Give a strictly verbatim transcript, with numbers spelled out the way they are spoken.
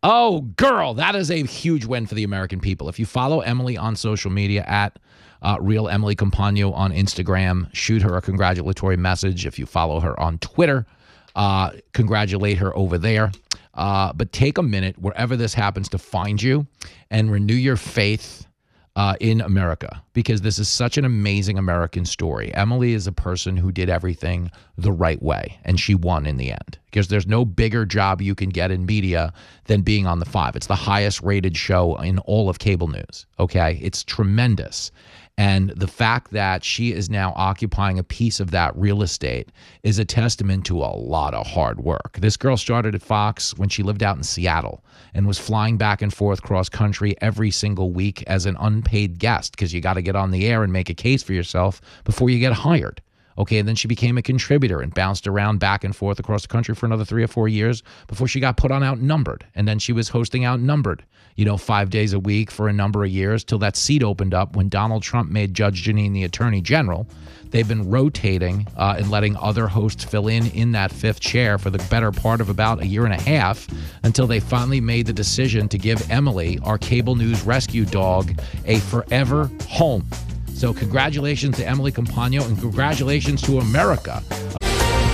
Oh, girl, that is a huge win for the American people. If you follow Emily on social media at uh, Real Emily Compagno on Instagram, shoot her a congratulatory message. If you follow her on Twitter, uh, congratulate her over there. Uh, but take a minute, wherever this happens, to find you and renew your faith Uh, in America, because this is such an amazing American story. Emily is a person who did everything the right way, and she won in the end. Because there's no bigger job you can get in media than being on The Five. It's the highest rated show in all of cable news, okay? It's tremendous. And the fact that she is now occupying a piece of that real estate is a testament to a lot of hard work. This girl started at Fox when she lived out in Seattle and was flying back and forth cross country every single week as an unpaid guest, because you got to get on the air and make a case for yourself before you get hired. Okay, and then she became a contributor and bounced around back and forth across the country for another three or four years before she got put on Outnumbered. And then she was hosting Outnumbered, you know, five days a week for a number of years till that seat opened up when Donald Trump made Judge Jeanine the Attorney General. They've been rotating uh, and letting other hosts fill in in that fifth chair for the better part of about a year and a half until they finally made the decision to give Emily, our cable news rescue dog, a forever home. So congratulations to Emily Compagno and congratulations to America.